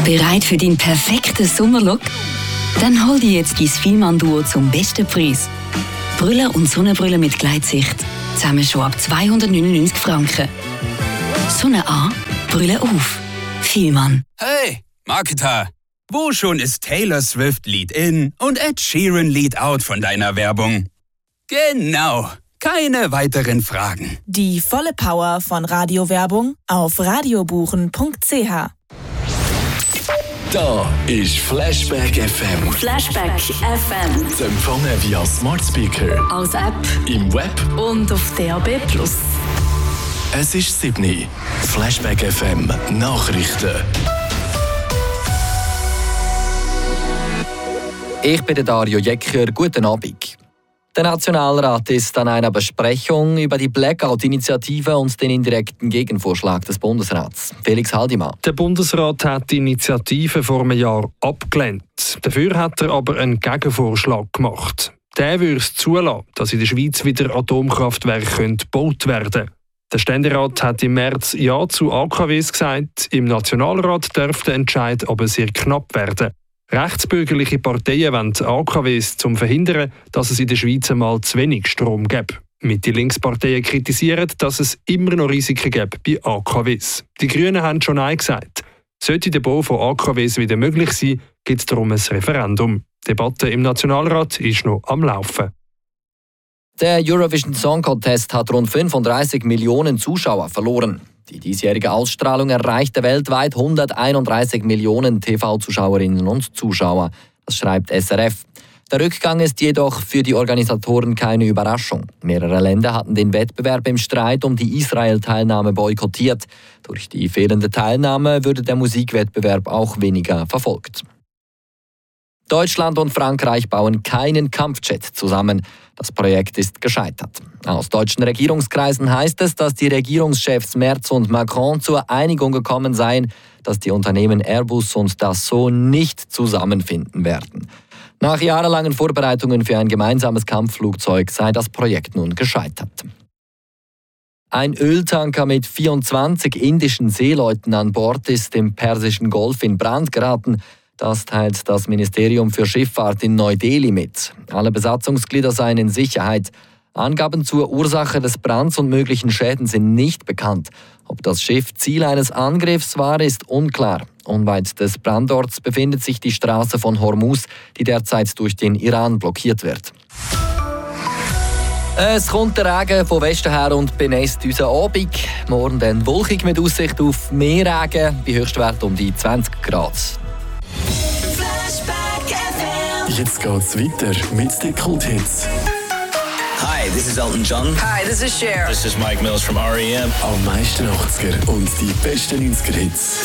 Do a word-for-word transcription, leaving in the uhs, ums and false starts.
Bereit für den perfekten Sommerlook? Dann hol dir jetzt dein Fielmann-Duo zum besten Preis. Brille und Sonnenbrille mit Gleitsicht. Zusammen schon ab zweihundertneunundneunzig Franken. Sonne an, Brille auf. Fielmann. Hey, Marketer! Wo schon ist Taylor Swift Lead In und Ed Sheeran Lead Out von deiner Werbung? Genau, keine weiteren Fragen. Die volle Power von Radiowerbung auf radiobuchen punkt c h. Da ist Flashback F M. Flashback F M. Zu empfangen via Smart Speaker, Als App im Web. und auf D A B plus. Es ist sieben. Flashback F M Nachrichten. Ich bin der Dario Jecker. Guten Abend. Der Nationalrat ist an einer Besprechung über die Blackout-Initiative und den indirekten Gegenvorschlag des Bundesrats. Felix Haldimann. Der Bundesrat hat die Initiative vor einem Jahr abgelehnt. Dafür hat er aber einen Gegenvorschlag gemacht. Der würde es zulassen, dass in der Schweiz wieder Atomkraftwerke gebaut werden können. Der Ständerat hat im März Ja zu A K Ws gesagt. Im Nationalrat dürfte der Entscheid aber sehr knapp werden. Rechtsbürgerliche Parteien wollen A K Ws, um zu verhindern, dass es in der Schweiz einmal zu wenig Strom gibt. Mitte-Links-Parteien kritisieren, dass es immer noch Risiken gibt bei A K Ws. Die Grünen haben schon Nein gesagt. Sollte der Bau von A K Ws wieder möglich sein, gibt es darum ein Referendum. Die Debatte im Nationalrat ist noch am Laufen. Der Eurovision Song Contest hat rund fünfunddreißig Millionen Zuschauer verloren. Die diesjährige Ausstrahlung erreichte weltweit hunderteinunddreißig Millionen T V-Zuschauerinnen und Zuschauer. Das schreibt S R F. Der Rückgang ist jedoch für die Organisatoren keine Überraschung. Mehrere Länder hatten den Wettbewerb im Streit um die Israel-Teilnahme boykottiert. Durch die fehlende Teilnahme würde der Musikwettbewerb auch weniger verfolgt. Deutschland und Frankreich bauen keinen Kampfjet zusammen. Das Projekt ist gescheitert. Aus deutschen Regierungskreisen heißt es, dass die Regierungschefs Merz und Macron zur Einigung gekommen seien, dass die Unternehmen Airbus und Dassault nicht zusammenfinden werden. Nach jahrelangen Vorbereitungen für ein gemeinsames Kampfflugzeug sei das Projekt nun gescheitert. Ein Öltanker mit vierundzwanzig indischen Seeleuten an Bord ist im Persischen Golf in Brand geraten. Das teilt das Ministerium für Schifffahrt in Neu-Delhi mit. Alle Besatzungsglieder seien in Sicherheit. Angaben zur Ursache des Brands und möglichen Schäden sind nicht bekannt. Ob das Schiff Ziel eines Angriffs war, ist unklar. Unweit des Brandorts befindet sich die Straße von Hormuz, die derzeit durch den Iran blockiert wird. Es kommt der Regen von Westen her und benässt unseren Abend. Morgen dann wolkig mit Aussicht auf mehr Regen, bei Höchstwert um die zwanzig Grad. Jetzt geht's weiter mit den Kulthits. Hi, this is Elton John. Hi, this is Cher. This is Mike Mills from R E M. Am meisten achtziger und die besten neunziger Hits.